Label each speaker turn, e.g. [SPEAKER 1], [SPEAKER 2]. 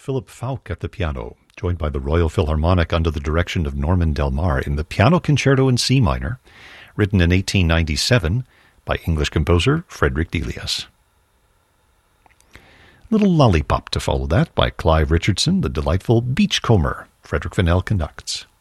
[SPEAKER 1] Philip Falk at the piano, joined by the Royal Philharmonic under the direction of Norman Del Mar in the Piano Concerto in C minor, written in 1897 by English composer Frederick Delius. Little Lollipop to follow that by Clive Richardson, the delightful Beachcomber, Frederick Fennell conducts.